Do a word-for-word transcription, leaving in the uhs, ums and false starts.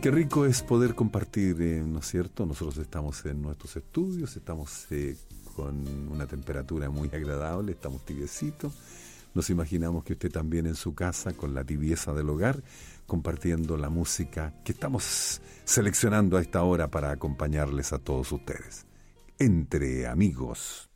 Qué rico es poder compartir, eh, ¿no es cierto? Nosotros estamos en nuestros estudios, estamos eh, con una temperatura muy agradable, estamos tibiecitos. Nos imaginamos que usted también en su casa, con la tibieza del hogar, compartiendo la música que estamos seleccionando a esta hora para acompañarles a todos ustedes. Entre amigos.